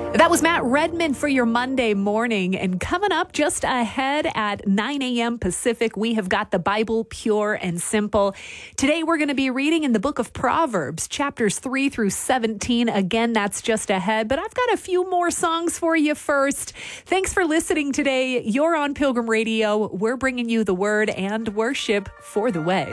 That was Matt Redman for your Monday morning. And coming up just ahead at 9 a.m. Pacific, we have got the Bible Pure and Simple. Today, we're going to be reading in the book of Proverbs, chapters 3 through 17. Again, that's just ahead. But I've got a few more songs for you first. Thanks for listening today. You're on Pilgrim Radio. We're bringing you the word and worship for the way.